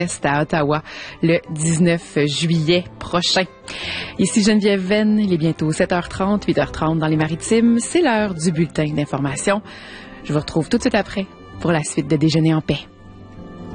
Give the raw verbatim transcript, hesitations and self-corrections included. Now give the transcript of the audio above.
à Ottawa le dix-neuf juillet prochain. Ici Geneviève Venn, il est bientôt sept heures trente, huit heures trente dans les Maritimes. C'est l'heure du bulletin d'information. Je vous retrouve tout de suite après pour la suite de Déjeuner en paix.